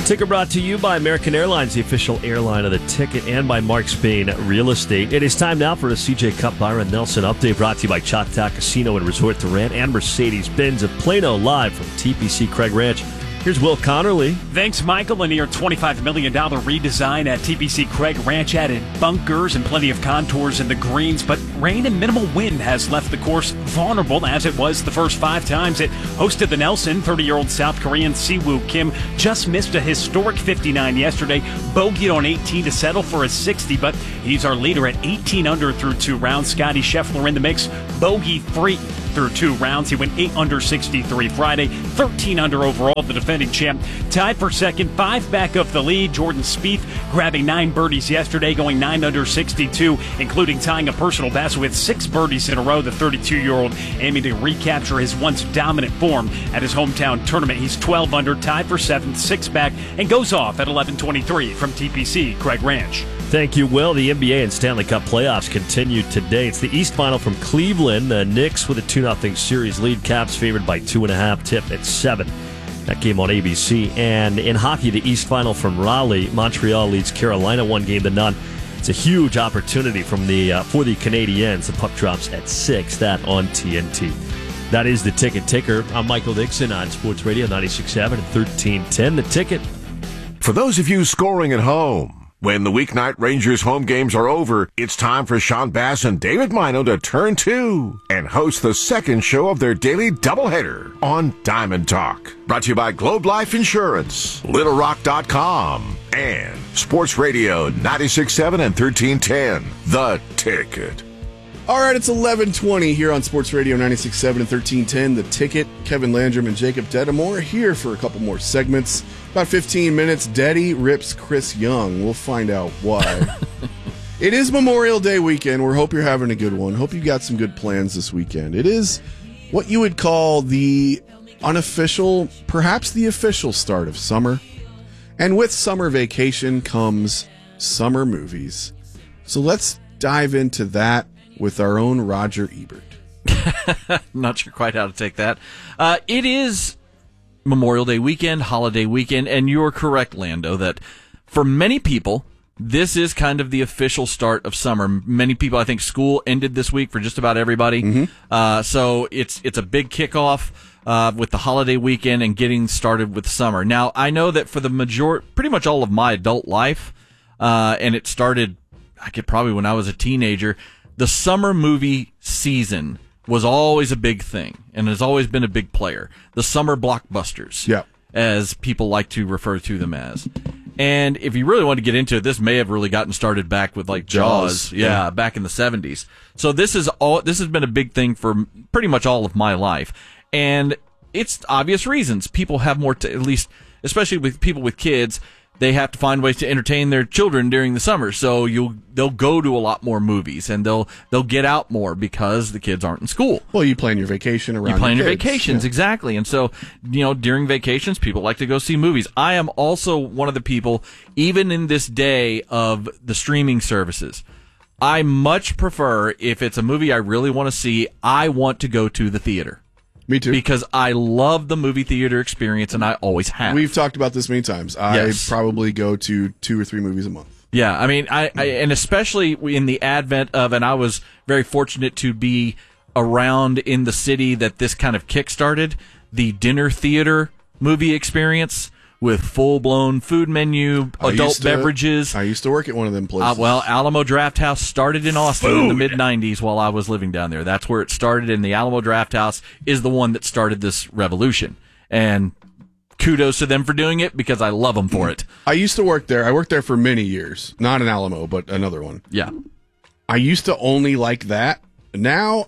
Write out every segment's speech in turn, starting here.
Ticker brought to you by American Airlines, the official airline of the Ticket, and by Mark Spain Real Estate. It is time now for a CJ Cup Byron Nelson update brought to you by Choctaw Casino and Resort Durant and Mercedes-Benz of Plano, live from TPC Craig Ranch. Here's Will Connerly. Thanks, Michael. A near $25 million redesign at TPC Craig Ranch added bunkers and plenty of contours in the greens, but rain and minimal wind has left the course vulnerable as it was the first 5 times it hosted the Nelson. 30-year-old South Korean Siwoo Kim just missed a historic 59 yesterday, bogeyed on 18 to settle for a 60, but he's our leader at 18 under through 2 rounds. Scotty Scheffler in the mix, bogey-free through 2 rounds. He went 8 under 63 Friday, 13 under overall. The defending champ tied for second, 5 back of the lead. Jordan Spieth grabbing 9 birdies yesterday, going 9 under 62, including tying a personal best with 6 birdies in a row. The 32-year-old aiming to recapture his once dominant form at his hometown tournament. He's 12 under, tied for 7th, 6 back, and goes off at 11:23 from TPC Craig Ranch. Thank you, Will. The NBA and Stanley Cup playoffs continue today. It's the East Final from Cleveland. The Knicks with a 2-0 series lead. Caps favored by 2.5. Tip at 7. That game on ABC. And in hockey, the East Final from Raleigh. Montreal leads Carolina 1-0. It's a huge opportunity for the Canadiens. The puck drops at 6. That on TNT. That is the Ticker. I'm Michael Dixon on Sports Radio 96.7 and 1310. The Ticket. For those of you scoring at home, when the weeknight Rangers home games are over, it's time for Sean Bass and David Mino to turn 2 and host the second show of their daily doubleheader on Diamond Talk. Brought to you by Globe Life Insurance, LittleRock.com, and Sports Radio 96.7 and 1310. The Ticket. All right, it's 11:20 here on Sports Radio 96.7 and 1310. The Ticket. Kevin Landrum and Jacob Dedamore here for a couple more segments. About 15 minutes. Deddy rips Chris Young. We'll find out why. It is Memorial Day weekend. We hope you're having a good one. Hope you got some good plans this weekend. It is what you would call the unofficial, perhaps the official start of summer. And with summer vacation comes summer movies. So let's dive into that with our own Roger Ebert. Not sure quite how to take that. It is Memorial Day weekend, holiday weekend, and you're correct, Lando, that for many people, this is kind of the official start of summer. Many people, I think school ended this week for just about everybody. Mm-hmm. So it's a big kickoff with the holiday weekend and getting started with summer. Now, I know that for the pretty much all of my adult life, and it started, probably when I was a teenager, the summer movie season was always a big thing and has always been a big player. The summer blockbusters, as people like to refer to them as. And if you really want to get into it, this may have really gotten started back with like Jaws, back in the 70s. So this has been a big thing for pretty much all of my life. And it's obvious reasons. People have more at least, especially with people with kids, they have to find ways to entertain their children during the summer. So they'll go to a lot more movies and they'll get out more because the kids aren't in school. Well, you plan your vacation around. You plan your vacations, exactly. And so, during vacations, people like to go see movies. I am also one of the people, even in this day of the streaming services, I much prefer, if it's a movie I really want to see, I want to go to the theater. Me too. Because I love the movie theater experience, and I always have. We've talked about this many times. I probably go to 2 or 3 movies a month. Yeah, I mean, and especially in the advent of, and I was very fortunate to be around in the city that this kind of kickstarted, the dinner theater movie experience with full-blown food menu, adult beverages. I used to work at one of them places. Alamo Drafthouse started in Austin in the mid-'90s while I was living down there. That's where it started, and the Alamo Drafthouse is the one that started this revolution. And kudos to them for doing it, because I love them for it. I used to work there. I worked there for many years. Not in Alamo, but another one. Yeah. I used to only like that. Now,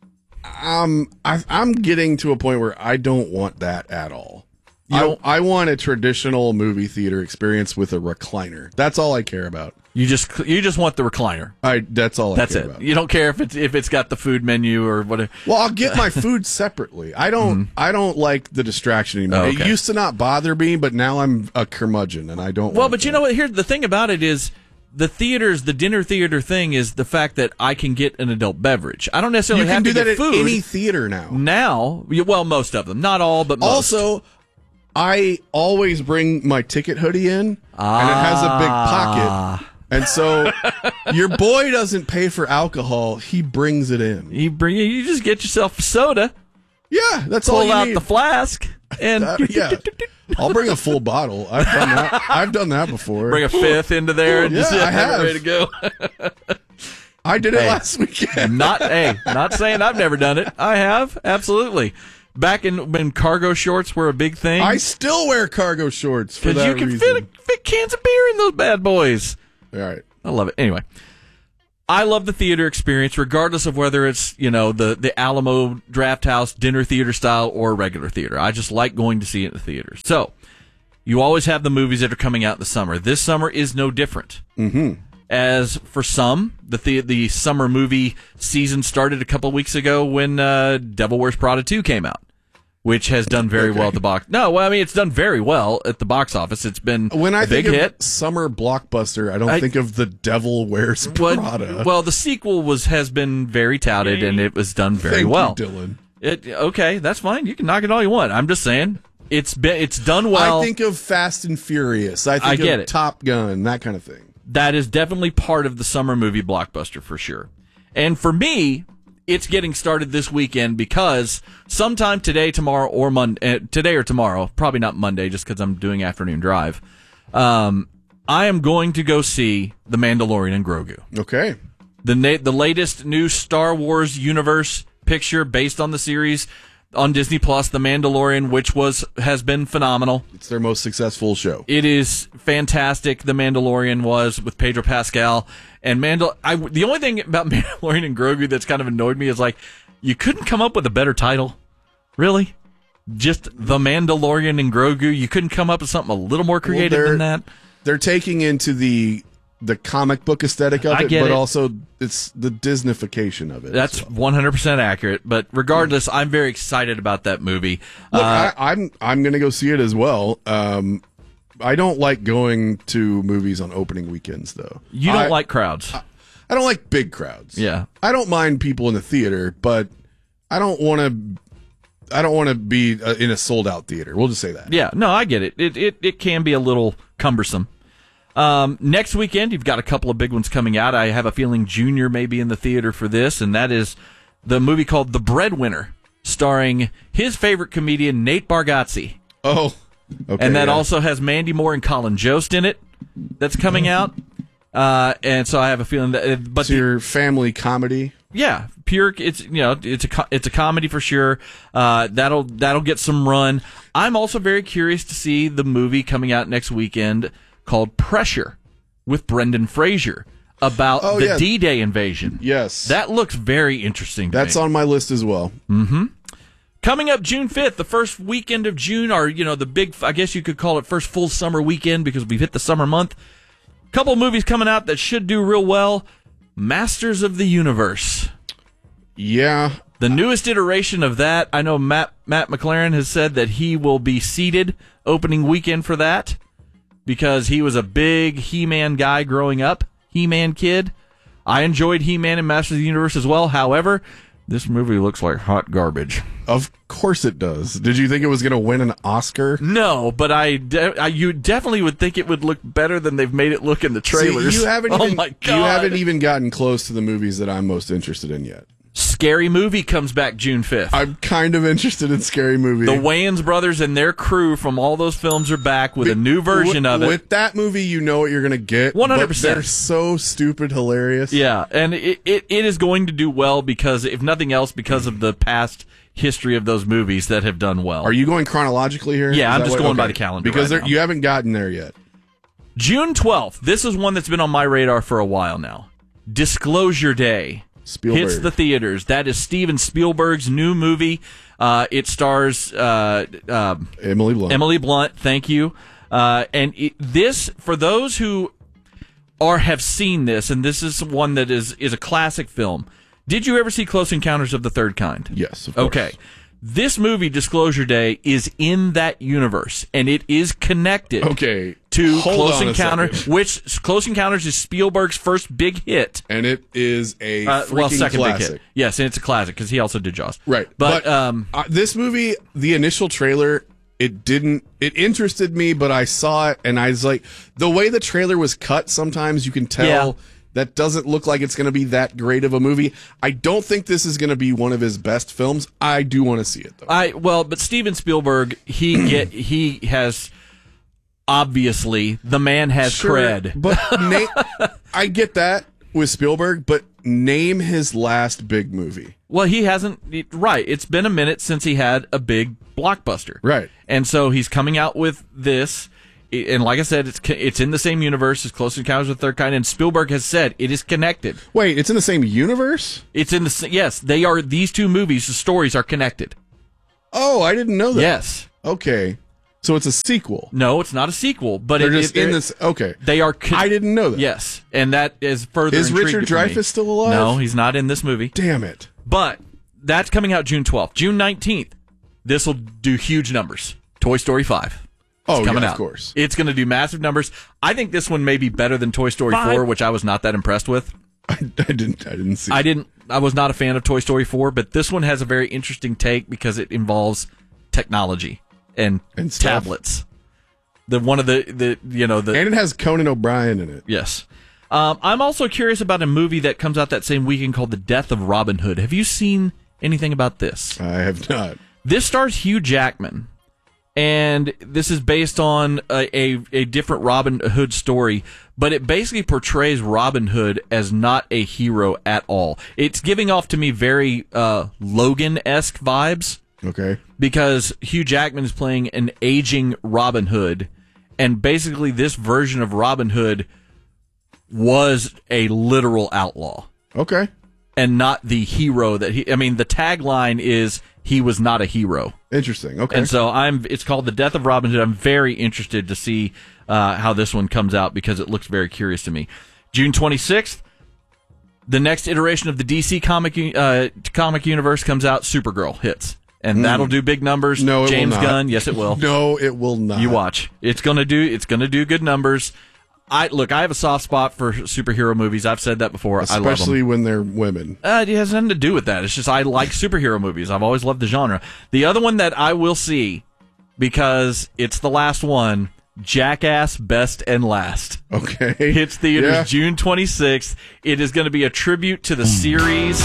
I'm getting to a point where I don't want that at all. I want a traditional movie theater experience with a recliner. That's all I care about. You just want the recliner. That's all I care about. You don't care if it's got the food menu or whatever. Well, I'll get my food separately. I don't like the distraction anymore. Oh, okay. It used to not bother me, but now I'm a curmudgeon and I don't. Well, but you know what? Here's the thing about it is, the dinner theater thing is the fact that I can get an adult beverage. I don't necessarily have to get food. You can do that at any theater now. Now, well, most of them, not all, but most. Also, I always bring my ticket hoodie in, and it has a big pocket. And so your boy doesn't pay for alcohol; he brings it in. You just get yourself a soda, Yeah, that's all pull you out need. the flask, and Yeah, I'll bring a full bottle. I've done that. I've done that before. bring a fifth into there, and just Yeah, I have it have. ready to go. I did it Hey. last weekend. Not saying I've never done it. I have, absolutely. Back when cargo shorts were a big thing, I still wear cargo shorts for because that you can reason. fit cans of beer in those bad boys. All right. I love it. Anyway, I love the theater experience, regardless of whether it's the Alamo Draft House dinner theater style or regular theater. I just like going to see it in the theaters. So you always have the movies that are coming out in the summer. This summer is no different. Mm-hmm. As for some, the summer movie season started a couple weeks ago when Devil Wears Prada 2 came out, which has done very well at the box. No, well, I mean, it's done very well at the box office. It's been When I a big think of hit. summer blockbuster, I don't think of The Devil Wears Prada. Well, the sequel has been very touted, and it was done very Thank well. you, Dylan. Okay, that's fine. You can knock it all you want. I'm just saying it's done well. I think of Fast and Furious. I think get of it. Top Gun, that kind of thing. That is definitely part of the summer movie blockbuster for sure. And for me, it's getting started this weekend because sometime today, tomorrow, or today or tomorrow, probably not Monday, just because I'm doing afternoon drive. I am going to go see The Mandalorian and Grogu. Okay. The latest new Star Wars universe picture based on the series on Disney Plus, The Mandalorian, which has been phenomenal. It's their most successful show. It is fantastic. The Mandalorian was with Pedro Pascal and the only thing about Mandalorian and Grogu that's kind of annoyed me is like you couldn't come up with a better title, really. Just The Mandalorian and Grogu. You couldn't come up with something a little more creative than that. They're taking into the comic book aesthetic of I it, get but it. also it's the Disneyfication of it. That's 100% accurate. But regardless, I'm very excited about that movie. Look, I'm going to go see it as well. I don't like going to movies on opening weekends, though. You don't like crowds. I don't like big crowds. Yeah. I don't mind people in the theater, but I don't want to be in a sold out theater. We'll just say that. Yeah, no, I get it. It can be a little cumbersome. Next weekend, you've got a couple of big ones coming out. I have a feeling Junior may be in the theater for this, and that is the movie called The Breadwinner, starring his favorite comedian, Nate Bargatze. Oh, okay. And that yeah. also has Mandy Moore and Colin Jost in it that's coming out. And so I have a feeling that... But So your family comedy. yeah, pure. It's a comedy for sure. That'll get some run. I'm also very curious to see the movie coming out next weekend called Pressure with Brendan Fraser about the yeah. D-Day invasion. Yes. That looks very interesting to That's me. on my list as well. Coming up June 5th, the first weekend of June, or the big, I guess you could call it first full summer weekend because we've hit the summer month. Couple of movies coming out that should do real well. Masters of the Universe. Yeah. The newest iteration of that, I know Matt McLaren has said that he will be seated opening weekend for that because he was a big He-Man guy growing up, He-Man kid. I enjoyed He-Man and Masters of the Universe as well. However, this movie looks like hot garbage. Of course it does. Did you think it was going to win an Oscar? No, but you definitely would think it would look better than they've made it look in the trailers. See, you haven't oh even, my God. You haven't even gotten close to the movies that I'm most interested in yet. Scary Movie comes back June 5th. I'm kind of interested in Scary Movie. The Wayans brothers and their crew from all those films are back with a new version of it. With that movie, you know what you're going to get. 100%. But they're so stupid hilarious. Yeah, and it is going to do well because, if nothing else, because of the past history of those movies that have done well. Are you going chronologically here? Yeah, Is I'm that just what- going okay. by the calendar Because right now. you haven't gotten there yet. June 12th, this is one that's been on my radar for a while now. Disclosure Day. Spielberg. Hits the theaters. That is Steven Spielberg's new movie. It stars Emily Blunt. Emily Blunt. Thank you. This, for those who have seen this, and this is one that is a classic film. Did you ever see Close Encounters of the Third Kind? Yes, of course. Okay. This movie, Disclosure Day, is in that universe, and it is connected Okay. to Hold Close on a Encounters, second. which Close Encounters is Spielberg's first big hit. And it is a freaking second classic. big hit. Yes, and it's a classic because he also did Jaws. Right. But this movie, the initial trailer, It interested me, but I saw it and I was like, the way the trailer was cut, sometimes you can tell that doesn't look like it's going to be that great of a movie. I don't think this is going to be one of his best films. I do want to see it though. But Steven Spielberg, he has obviously the man has cred. But I get that with Spielberg, but name his last big movie. Well, he hasn't. Right. It's been a minute since he had a big blockbuster. Right. And so he's coming out with this. And like I said, it's in the same universe as Close Encounters of the Third Kind. And Spielberg has said it is connected. Wait, it's in the same universe? It's in the yes. They are. These two movies, the stories are connected. Oh, I didn't know that. Yes. Okay. So it's a sequel. No, it's not a sequel, but they're just in this. Okay, they are. I didn't know that. Yes, and that is further. Is Richard Dreyfuss still alive? No, he's not in this movie. Damn it! But that's coming out June 12th, June 19th. This will do huge numbers. Toy Story 5. Coming out. Of course. It's going to do massive numbers. I think this one may be better than Toy Story 4, which I was not that impressed with. I didn't see. I was not a fan of Toy Story 4, but this one has a very interesting take because it involves technology and tablets. And it has Conan O'Brien in it. Yes. I'm also curious about a movie that comes out that same weekend called The Death of Robin Hood. Have you seen anything about this? I have not. This stars Hugh Jackman, and this is based on a different Robin Hood story, but it basically portrays Robin Hood as not a hero at all. It's giving off to me very Logan-esque vibes. Okay. Because Hugh Jackman is playing an aging Robin Hood, and basically this version of Robin Hood was a literal outlaw. Okay. And not the hero that the tagline is he was not a hero. Interesting. Okay. And so it's called The Death of Robin Hood. I'm very interested to see how this one comes out because it looks very curious to me. June 26th, the next iteration of the DC comic universe comes out. Supergirl hits. And that'll do big numbers. No, it James will not. Gunn, yes, it will. No, it will not. You watch. It's gonna do good numbers. I have a soft spot for superhero movies. I've said that before. I love them. Especially when they're women. It has nothing to do with that. It's just I like superhero movies. I've always loved the genre. The other one that I will see, because it's the last one, Jackass Best and Last. Okay. Hits theaters June 26th. It is going to be a tribute to the series.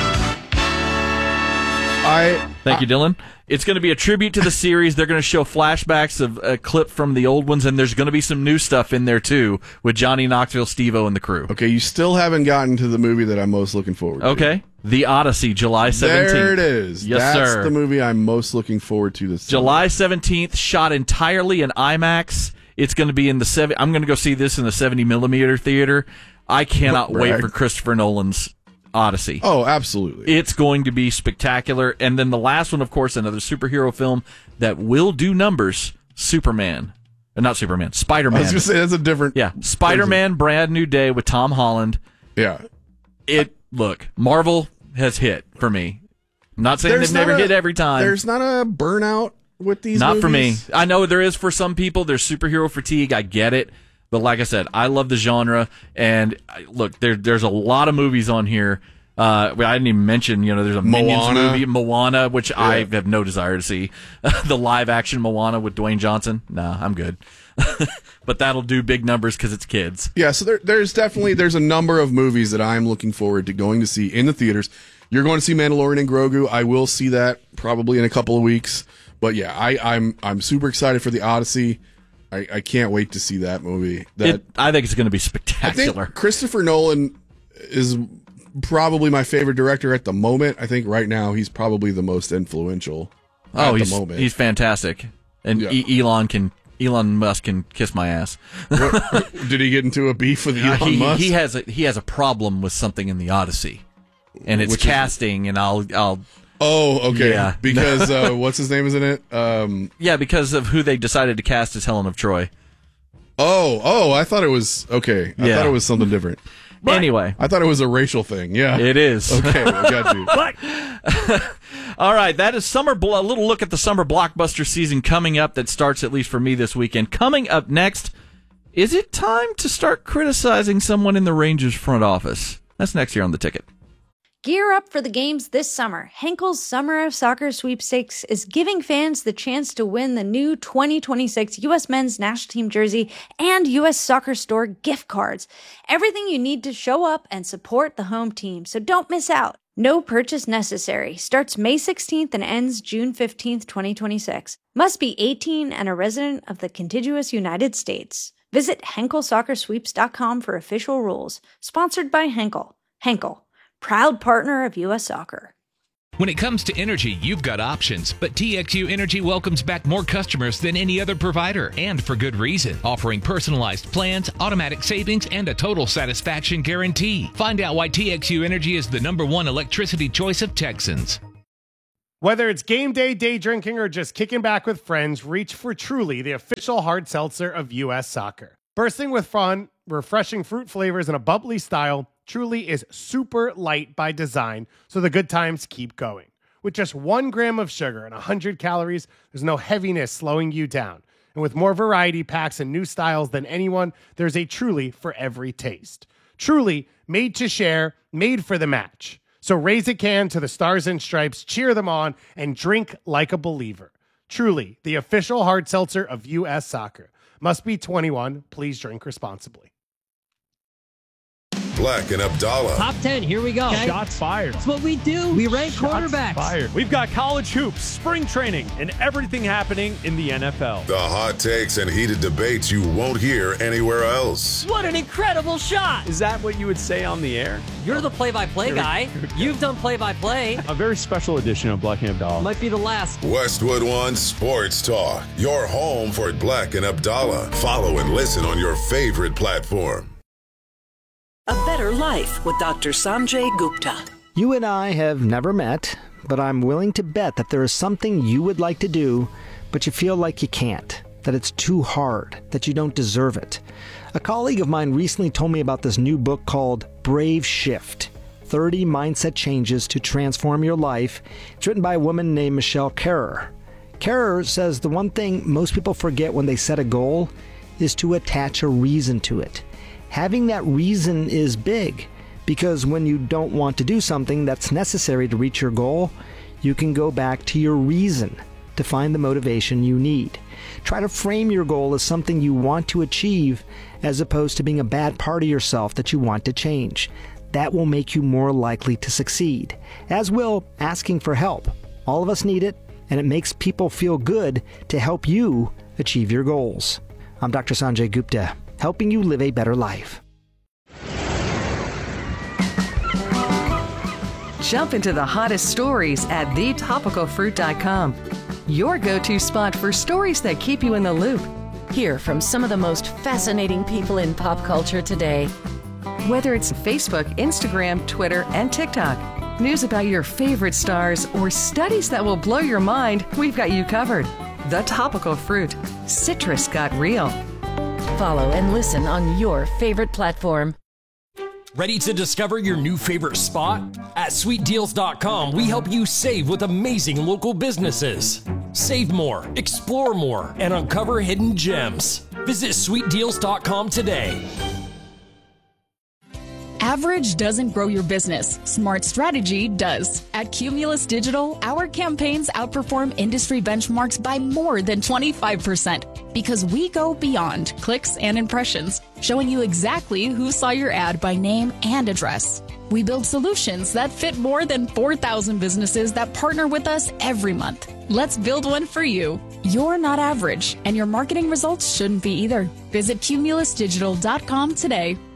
Thank you, Dylan. It's going to be a tribute to the series. They're going to show flashbacks of a clip from the old ones, and there's going to be some new stuff in there, too, with Johnny Knoxville, Steve-O, and the crew. Okay, you still haven't gotten to the movie that I'm most looking forward to. Okay. The Odyssey, July 17th. There it is. Yes, That's sir. the movie I'm most looking forward to this summer. July 17th, shot entirely in IMAX. It's going to be in the I'm going to go see this in the 70-millimeter theater. I cannot wait for Christopher Nolan's Odyssey. Oh, absolutely. It's going to be spectacular. And then the last one, of course, another superhero film that will do numbers, Spider-Man. I was going to say, that's a different... Yeah, Spider-Man, Brand New Day with Tom Holland. Yeah. Look, Marvel has hit for me. I'm not saying they've never hit every time. There's not a burnout with these Not movies. for me. I know there is for some people. There's superhero fatigue. I get it. But like I said, I love the genre. And look, there's a lot of movies on here. I didn't even mention, there's a Minions movie, Moana, which I have no desire to see. The live-action Moana with Dwayne Johnson. Nah, I'm good. But that'll do big numbers because it's kids. Yeah, so there's a number of movies that I'm looking forward to going to see in the theaters. You're going to see Mandalorian and Grogu. I will see that probably in a couple of weeks. But yeah, I'm super excited for the Odyssey. I can't wait to see that movie. I think it's going to be spectacular. I think Christopher Nolan is probably my favorite director at the moment. I think right now he's probably the most influential at the moment. He's fantastic. And Elon Musk can kiss my ass. Did he get into a beef with Elon Musk? He has a problem with something in the Odyssey. And it's casting, and I'll Oh, okay. Yeah. Because what's his name is in it? Yeah, because of who they decided to cast as Helen of Troy. Oh, I thought it was okay. I thought it was something different. But anyway, I thought it was a racial thing. Yeah, it is. Okay, I got you. All right, that is a little look at the summer blockbuster season coming up. That starts at least for me this weekend. Coming up next, is it time to start criticizing someone in the Rangers front office? That's next here on The Ticket. Gear up for the games this summer. Henkel's Summer of Soccer Sweepstakes is giving fans the chance to win the new 2026 U.S. Men's National Team jersey and U.S. Soccer Store gift cards. Everything you need to show up and support the home team, so don't miss out. No purchase necessary. Starts May 16th and ends June 15th, 2026. Must be 18 and a resident of the contiguous United States. Visit HenkelSoccerSweeps.com for official rules. Sponsored by Henkel. Henkel, proud partner of U.S. Soccer. When it comes to energy, you've got options, but TXU Energy welcomes back more customers than any other provider, and for good reason, offering personalized plans, automatic savings, and a total satisfaction guarantee. Find out why TXU Energy is the #1 electricity choice of Texans. Whether it's game day, day drinking, or just kicking back with friends, reach for Truly, the official hard seltzer of U.S. Soccer. Bursting with fun, refreshing fruit flavors, and a bubbly style, Truly is super light by design, so the good times keep going. With just 1 gram of sugar and 100 calories, there's no heaviness slowing you down. And with more variety packs and new styles than anyone, there's a Truly for every taste. Truly, made to share, made for the match. So raise a can to the Stars and Stripes, cheer them on, and drink like a believer. Truly, the official hard seltzer of U.S. Soccer. Must be 21. Please drink responsibly. Black and Abdallah. Top 10, here we go. Okay. Shots fired. That's what we do. We rank quarterbacks. Fired. We've got college hoops, spring training, and everything happening in the NFL. The hot takes and heated debates you won't hear anywhere else. What an incredible shot. Is that what you would say on the air? You're the play-by-play guy. You've done play-by-play. A very special edition of Black and Abdallah. Might be the last. Westwood One Sports Talk. Your home for Black and Abdallah. Follow and listen on your favorite platform. A Better Life with Dr. Sanjay Gupta. You and I have never met, but I'm willing to bet that there is something you would like to do, but you feel like you can't, that it's too hard, that you don't deserve it. A colleague of mine recently told me about this new book called Brave Shift, 30 Mindset Changes to Transform Your Life. It's written by a woman named Michelle Kerrer. Kerrer says the one thing most people forget when they set a goal is to attach a reason to it. Having that reason is big, because when you don't want to do something that's necessary to reach your goal, you can go back to your reason to find the motivation you need. Try to frame your goal as something you want to achieve, as opposed to being a bad part of yourself that you want to change. That will make you more likely to succeed, as will asking for help. All of us need it, and it makes people feel good to help you achieve your goals. I'm Dr. Sanjay Gupta, helping you live a better life. Jump into the hottest stories at thetopicalfruit.com. Your go-to spot for stories that keep you in the loop. Hear from some of the most fascinating people in pop culture today. Whether it's Facebook, Instagram, Twitter, and TikTok, news about your favorite stars, or studies that will blow your mind, we've got you covered. The Topical Fruit. Citrus got real. Follow and listen on your favorite platform. Ready to discover your new favorite spot? At SweetDeals.com, we help you save with amazing local businesses. Save more, explore more, and uncover hidden gems. Visit SweetDeals.com today. Average doesn't grow your business. Smart strategy does. At Cumulus Digital, our campaigns outperform industry benchmarks by more than 25% because we go beyond clicks and impressions, showing you exactly who saw your ad by name and address. We build solutions that fit more than 4,000 businesses that partner with us every month. Let's build one for you. You're not average, and your marketing results shouldn't be either. Visit CumulusDigital.com today.